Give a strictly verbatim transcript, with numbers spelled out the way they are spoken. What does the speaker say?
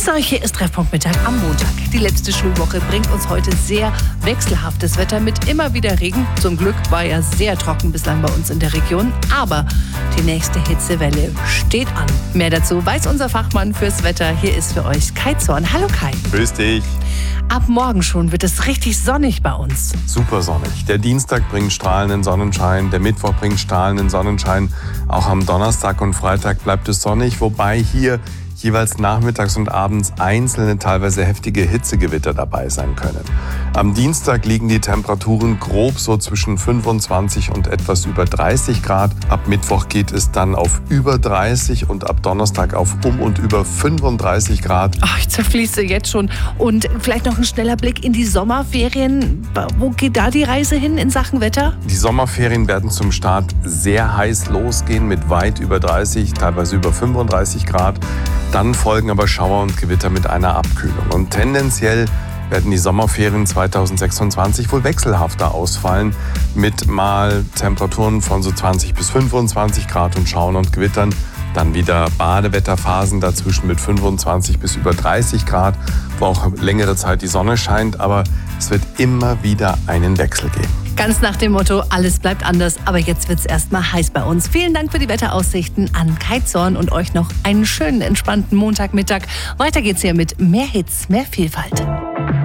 So, hier ist Treffpunkt Mittag am Montag. Die letzte Schulwoche bringt uns heute sehr wechselhaftes Wetter mit immer wieder Regen. Zum Glück war ja sehr trocken bislang bei uns in der Region. Aber die nächste Hitzewelle steht an. Mehr dazu weiß unser Fachmann fürs Wetter. Hier ist für euch Kai Zorn. Hallo Kai. Grüß dich. Ab morgen schon wird es richtig sonnig bei uns. Super sonnig. Der Dienstag bringt strahlenden Sonnenschein, der Mittwoch bringt strahlenden Sonnenschein. Auch am Donnerstag und Freitag bleibt es sonnig, wobei hier jeweils nachmittags und abends einzelne, teilweise heftige Hitzegewitter dabei sein können. Am Dienstag liegen die Temperaturen grob so zwischen fünfundzwanzig und etwas über dreißig Grad. Ab Mittwoch geht es dann auf über dreißig und ab Donnerstag auf um und über fünfunddreißig Grad. Ach, ich zerfließe jetzt schon. Und vielleicht noch ein schneller Blick in die Sommerferien. Wo geht da die Reise hin in Sachen Wetter? Die Sommerferien werden zum Start sehr heiß losgehen mit weit über dreißig, teilweise über fünfunddreißig Grad. Dann folgen aber Schauer und Gewitter mit einer Abkühlung. Und tendenziell werden die Sommerferien zweitausendsechsundzwanzig wohl wechselhafter ausfallen mit mal Temperaturen von so zwanzig bis fünfundzwanzig Grad und Schauern und Gewittern. Dann wieder Badewetterphasen dazwischen mit fünfundzwanzig bis über dreißig Grad, wo auch längere Zeit die Sonne scheint. Aber es wird immer wieder einen Wechsel geben. Ganz nach dem Motto, alles bleibt anders, aber jetzt wird's erstmal heiß bei uns. Vielen Dank für die Wetteraussichten an Kai Zorn und euch noch einen schönen, entspannten Montagmittag. Weiter geht's hier mit mehr Hits, mehr Vielfalt.